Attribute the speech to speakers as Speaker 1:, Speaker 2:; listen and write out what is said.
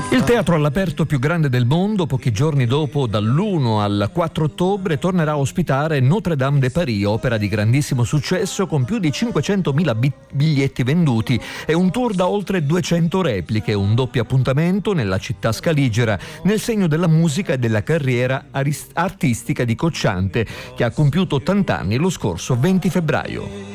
Speaker 1: Il teatro all'aperto più grande del mondo, pochi giorni dopo, dall'1 al 4 ottobre, tornerà a ospitare Notre-Dame de Paris, opera di grandissimo successo con più di 500.000 biglietti venduti e un tour da oltre 200 repliche, un doppio appuntamento nella città scaligera, nel segno della musica e della carriera artistica di Cocciante, che ha compiuto 80 anni lo scorso 20 febbraio.